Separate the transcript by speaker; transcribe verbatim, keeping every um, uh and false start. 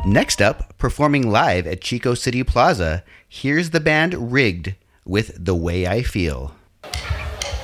Speaker 1: Next up, performing live at Chico City Plaza, here's the band Rigged with The Way I Feel.